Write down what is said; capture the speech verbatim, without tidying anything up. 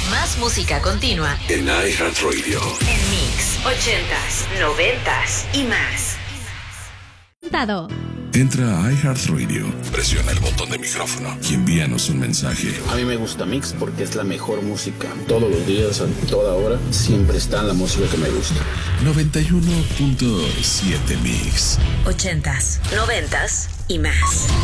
Más música continua en iHeartRadio. En Mix ochentas, noventas y más. Dado. Entra a iHeartRadio, presiona el botón de micrófono y envíanos un mensaje. A mí me gusta Mix porque es la mejor música. Todos los días, a toda hora, siempre está la música que me gusta. noventa y uno punto siete Mix. Ochentas, noventas y más.